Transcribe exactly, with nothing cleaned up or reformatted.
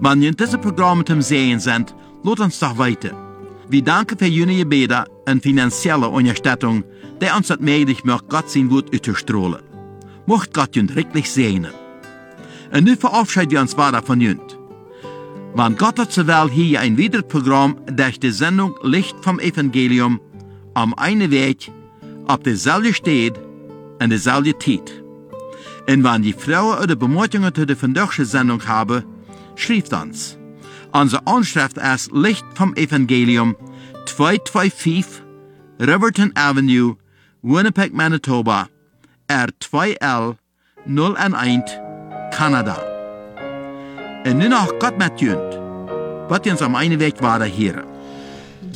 Wenn ihr dieses Programm mit dem Sehen sind, lasst uns doch weiter. Wir danken für Ihre Gebete und finanzielle Unterstützung, die uns das möglich macht, Gott sein Wort auszustrahlen. Mocht Gott uns wirklich segnen. Und nun verabschieden wir uns weiter von Ihnen. Wenn Gott hat so will, hier ein weiteres Programm durch die Sendung Licht vom Evangelium am einen Weg, auf derselben Stelle und derselben Zeit. Und wenn die Frauen oder Bemerkungen zu der vandaagse Sendung haben, schreibt uns. Unsere Anschrift ist Licht vom Evangelium, zweihunderfünfundzweißig Riverton Avenue, Winnipeg, Manitoba, R zwei L null eins, Kanada. Und nun noch Gott mit Ihnen, wird uns am einen Weg weiter hören.